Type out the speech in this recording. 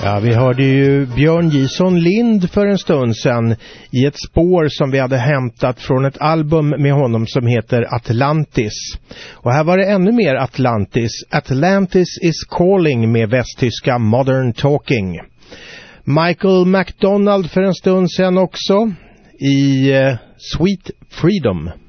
Ja, vi hörde ju Björn Gison Lind för en stund sedan i ett spår som vi hade hämtat från ett album med honom som heter Atlantis. Och här var det ännu mer Atlantis. Atlantis is calling med västtyska Modern Talking. Michael McDonald för en stund sedan också i Sweet Freedom.